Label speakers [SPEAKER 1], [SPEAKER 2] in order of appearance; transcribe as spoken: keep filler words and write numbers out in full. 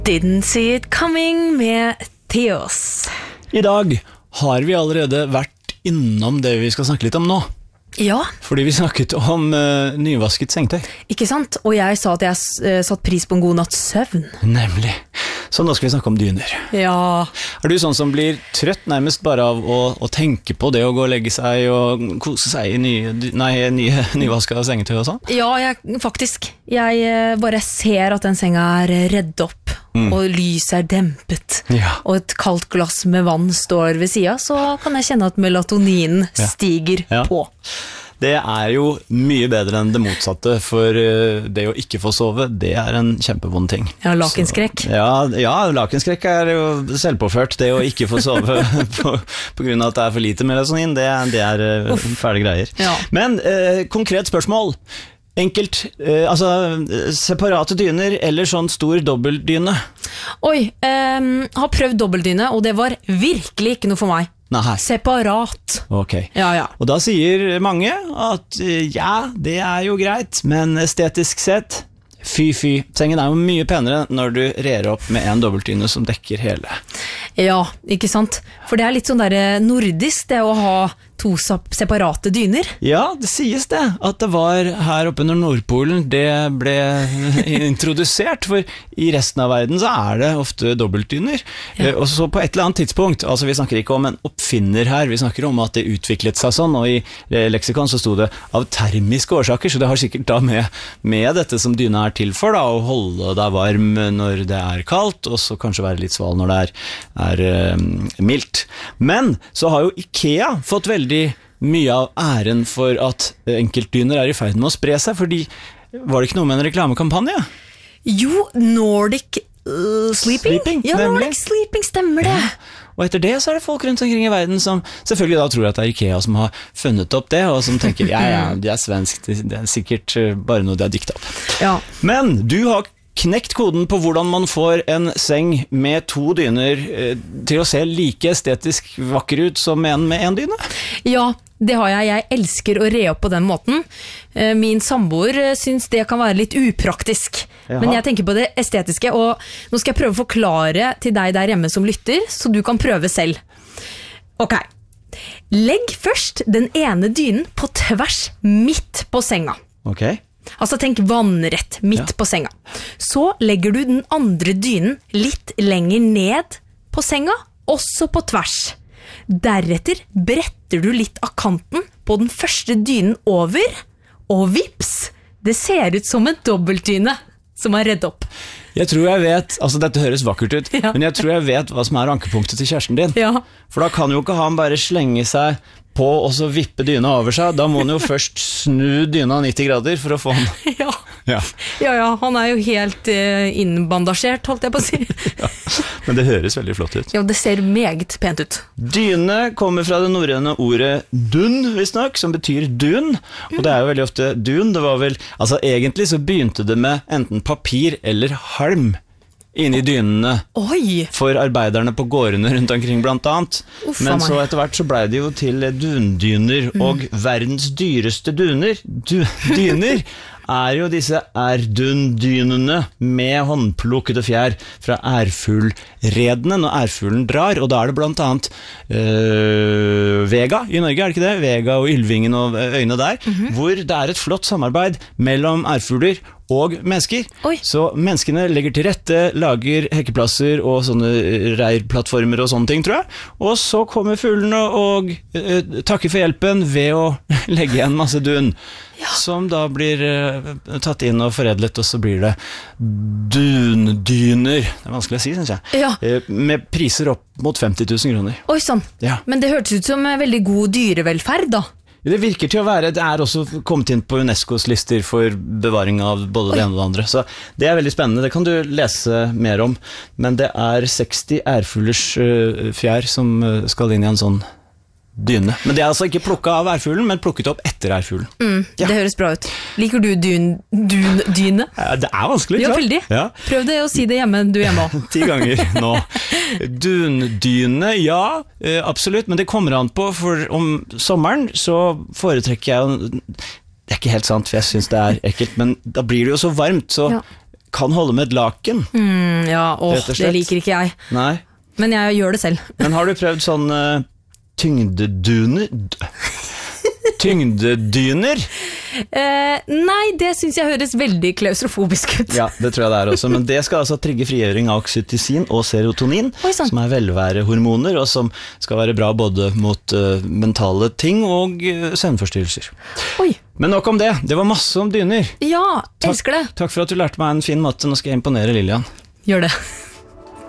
[SPEAKER 1] Didn't see it coming med Theos.
[SPEAKER 2] I dag har vi allerede vært innom det vi skal snakke litt om nå.
[SPEAKER 1] Ja.
[SPEAKER 2] Fordi vi snakket om uh, nyvasket sengetøy.
[SPEAKER 1] Ikke sant? Og jeg sa at jeg uh, satt pris på en god natts søvn.
[SPEAKER 2] Nemlig. Så nå skal vi snakke om dyner.
[SPEAKER 1] Ja.
[SPEAKER 2] Er du sånn som blir trøtt nærmest bare av å, å tenke på det å gå og legge seg og kose seg i nye, nei, nye nyvasket sengetøy og sånn?
[SPEAKER 1] Ja, jeg, faktisk. Jeg uh, bare ser at den senga er redd opp. Mm. Og lyset er dempet, ja. Og et kaldt glass med vann står ved siden, så kan jeg kjenne at melatonin ja. stiger ja. på.
[SPEAKER 2] Det er jo mye bedre enn det motsatte, for det å ikke få sove, det er en kjempevond ting.
[SPEAKER 1] Ja, lakenskrekk.
[SPEAKER 2] Så, ja, ja, lakenskrekk er jo selvpåført. Det å ikke få sove på, på grunn av at det er for lite melatonin, det, det er Uff. fæle greier. Ja. Men eh, konkret spørsmål. Enkelt, eh, altså separate dyner eller sånn stor dobbeltdyne?
[SPEAKER 1] Oi, eh, har prøvd dobbeltdyne, og det var virkelig ikke noe for meg.
[SPEAKER 2] Nei.
[SPEAKER 1] Separat.
[SPEAKER 2] Ok.
[SPEAKER 1] Ja, ja.
[SPEAKER 2] Og da sier mange at ja, det er jo greit, men estetisk sett, fy fy. Sengen er jo mye penere når du rer opp med en dobbeltdyne som dekker hele.
[SPEAKER 1] Ja, ikke sant? For det er litt sånn der nordisk, det å ha to separate dyner.
[SPEAKER 2] Ja, det sies det, at det var her oppe under Nordpolen det ble introdusert, for i resten av verden så er det ofte dobbeltdyner. Ja. Og så på et eller annet tidspunkt, altså vi snakker ikke om en oppfinner her, vi snakker om at det utviklet seg sånn, og i leksikon så stod det av termiske årsaker, så det har sikkert da med, med dette som dyna er til for, da, å holde deg varm når det er kaldt, og så kanskje være litt sval når det er, er um, mildt. Men så har jo IKEA fått veldig mye av æren for at enkeltdyner er i ferd med å spre seg, fordi var det ikke noe med en reklamekampanje?
[SPEAKER 1] Jo, Nordic uh, Sleeping?
[SPEAKER 2] Sleeping
[SPEAKER 1] ja,
[SPEAKER 2] nemlig.
[SPEAKER 1] Nordic Sleeping, stemmer det. Ja.
[SPEAKER 2] Og etter det så er det folk rundt omkring i verden som selvfølgelig da tror at det er IKEA som har funnet opp det, og som tenker, ja, ja, det er svensk, det er sikkert bare noe de har diktet opp.
[SPEAKER 1] Ja.
[SPEAKER 2] Men du har knekt koden på hvordan man får en seng med to dyner eh, til å se like estetisk vakker ut som en med en dyne?
[SPEAKER 1] Ja, det har jeg. Jeg elsker å re opp på den måten. Eh, min samboer synes det kan være litt upraktisk. Jaha. Men jeg tenker på det estetiske, og nå skal jeg prøve å forklare til deg der hjemme som lytter, så du kan prøve selv. Ok. Legg først den ene dynen på tvers midt på senga.
[SPEAKER 2] Ok.
[SPEAKER 1] Altså tenk vannrett midt ja. på senga. Så legger du den andre dynen litt lenger ned på senga, også på tvers. Deretter bretter du litt av kanten på den første dynen over, og vips, det ser ut som en dobbeltdyne som er redd opp.
[SPEAKER 2] Jeg tror jeg vet, altså dette høres vakkert ut,
[SPEAKER 1] ja.
[SPEAKER 2] men jeg tror jeg vet hva som er ankepunktet til kjæresten din.
[SPEAKER 1] Ja.
[SPEAKER 2] For da kan jo ikke han bare slenge seg på og så vippe dyna over seg. Da må han jo først snu dyna nitti grader for å få den.
[SPEAKER 1] Ja.
[SPEAKER 2] Ja.
[SPEAKER 1] Ja, ja, han er jo helt uh, innbandasjert, holdt jeg på å si.
[SPEAKER 2] Ja. Men det høres veldig flott ut.
[SPEAKER 1] Ja, det ser meget pent ut.
[SPEAKER 2] Dyne kommer fra det norrøne ordet dun, visstnok, som betyr dun. Og det er jo veldig ofte dun. Det var vel, altså egentlig så begynte det med enten papir eller halm inni dynene.
[SPEAKER 1] Oi. For
[SPEAKER 2] arbeiderne på gårdene rundt omkring blant annet.
[SPEAKER 1] Uffa
[SPEAKER 2] Men så
[SPEAKER 1] meg.
[SPEAKER 2] etter hvert så ble det jo til dundyner, mm. og verdens dyreste duner, du, dyner, er jo disse erdundynene med håndplukkede fjær fra ærfuglredene når ærfuglen drar, og da er det blant annet øh, Vega i Norge, er det ikke det? Vega og Ylvingen og øyene der, mm-hmm. hvor det er et flott samarbeid mellom ærfugler og mennesker. Oi. Så menneskene legger til rette, lager hekkeplasser og sånne reirplattformer og sånne ting, tror jeg. Og så kommer fuglene og uh, takker for hjelpen ved å legge igjen masse dun, ja. Som da blir uh, tatt inn og foredlet, og så blir det dundyner. Det er vanskelig å si, synes jeg.
[SPEAKER 1] Ja.
[SPEAKER 2] Uh, med priser opp mot femti tusen kroner.
[SPEAKER 1] Oi, sånn.
[SPEAKER 2] Ja.
[SPEAKER 1] Men det hørtes ut som veldig god dyrevelferd, da.
[SPEAKER 2] Det virker til å være, det er også kommet inn på UNESCOs lister for bevaring av både det ene og det andre, så det er veldig spennende, det kan du lese mer om, men det er seksti ærfuglers uh, fjær som uh, skal inn i en sånn dyne. Men det er altså ikke plukket av ærfuglen, men plukket opp etter ærfuglen.
[SPEAKER 1] Mm, ja. Det høres bra ut. Liker du dun, dun, dyne?
[SPEAKER 2] Ja, det er vanskelig,
[SPEAKER 1] ja, veldig. Ja. Prøv det å si det hjemme, du hjemme også.
[SPEAKER 2] Ti ganger nå. Dundyne, ja, absolutt, men det kommer an på, for om sommeren så foretrekker jeg, det er ikke helt sant, for jeg synes det er ekkelt, men da blir det jo så varmt, så ja. kan holde med et laken.
[SPEAKER 1] Mm, ja, åh,
[SPEAKER 2] Rett og slett.
[SPEAKER 1] det liker ikke jeg.
[SPEAKER 2] Nei.
[SPEAKER 1] Men jeg gjør det selv.
[SPEAKER 2] Men har du prøvd sånn uh, tyngdeduner? Tyngdedyner?
[SPEAKER 1] Eh, nei, det synes jeg høres veldig klaustrofobisk ut.
[SPEAKER 2] Ja, det tror jeg det er også, men det skal altså trigge frigjøring av oksytocin og serotonin,
[SPEAKER 1] Oi, sånn.
[SPEAKER 2] som er velværehormoner, og som skal være bra både mot uh, mentale ting og uh, søvnforstyrrelser.
[SPEAKER 1] Oi.
[SPEAKER 2] Men nok om det, det var masse om dyner.
[SPEAKER 1] Ja,
[SPEAKER 2] Takk,
[SPEAKER 1] elsker det.
[SPEAKER 2] takk for at du lærte meg en fin måte, nå skal jeg imponere Lilian.
[SPEAKER 1] Gjør det.